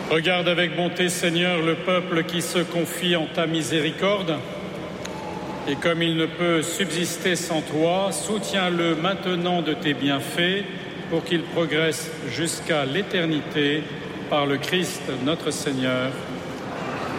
Regarde avec bonté, Seigneur, le peuple qui se confie en ta miséricorde. Et comme il ne peut subsister sans toi, soutiens-le maintenant de tes bienfaits pour qu'il progresse jusqu'à l'éternité par le Christ notre Seigneur.